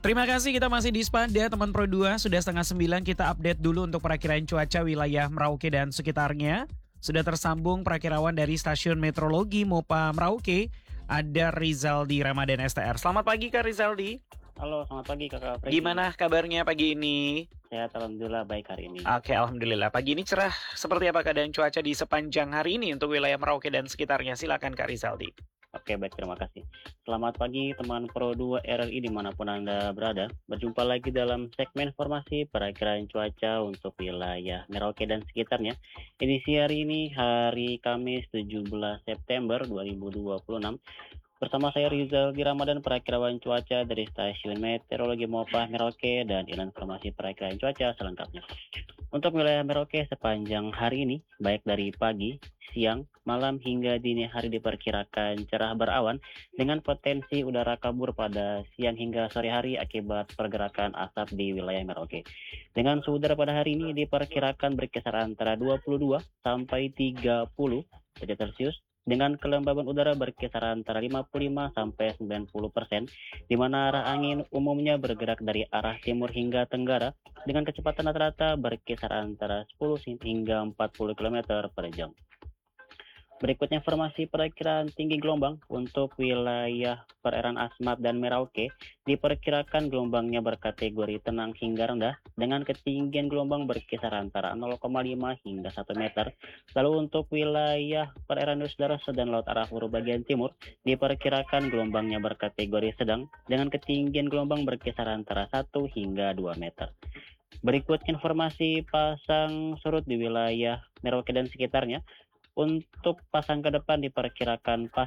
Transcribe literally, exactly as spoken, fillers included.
Terima kasih, kita masih di Spada teman Pro dua, sudah setengah sembilan kita update dulu untuk perakiraan cuaca wilayah Merauke dan sekitarnya. Sudah tersambung perakirawan dari Stasiun Meteorologi Mopa Merauke, ada Rizaldi Ramadan S T R. Selamat pagi Kak Rizaldi. Halo, selamat pagi Kakak Freddy. Gimana kabarnya pagi ini? Sehat, alhamdulillah baik hari ini. Oke, alhamdulillah. Pagi ini cerah. Seperti apa keadaan cuaca di sepanjang hari ini untuk wilayah Merauke dan sekitarnya? Silakan Kak Rizaldi. Oke, baik, terima kasih. Selamat pagi teman Pro dua R R I dimanapun Anda berada. Berjumpa lagi dalam segmen informasi perakiraan cuaca untuk wilayah Merauke dan sekitarnya. Edisi hari ini, hari Kamis tujuh belas September dua ribu dua puluh enam. Bersama saya Rizaldi Ramadan, perakirawan cuaca dari Stasiun Meteorologi Mopa Merauke, dan informasi perakiraan cuaca selengkapnya. Untuk wilayah Merauke sepanjang hari ini, baik dari pagi, siang, malam hingga dini hari diperkirakan cerah berawan dengan potensi udara kabur pada siang hingga sore hari akibat pergerakan asap di wilayah Merauke. Dengan suhu udara pada hari ini diperkirakan berkisar antara dua puluh dua sampai tiga puluh derajat Celcius, dengan kelembaban udara berkisar antara lima puluh lima sampai sembilan puluh persen, di mana arah angin umumnya bergerak dari arah timur hingga tenggara dengan kecepatan rata-rata berkisar antara sepuluh hingga empat puluh kilometer per jam. Berikutnya informasi perakiraan tinggi gelombang untuk wilayah perairan Asmat dan Merauke. Diperkirakan gelombangnya berkategori tenang hingga rendah dengan ketinggian gelombang berkisar antara nol koma lima hingga satu meter. Lalu untuk wilayah perairan Nusa Darasa dan Laut Arafura bagian timur diperkirakan gelombangnya berkategori sedang dengan ketinggian gelombang berkisar antara satu hingga dua meter. Berikut informasi pasang surut di wilayah Merauke dan sekitarnya. Untuk pasang ke depan diperkirakan pas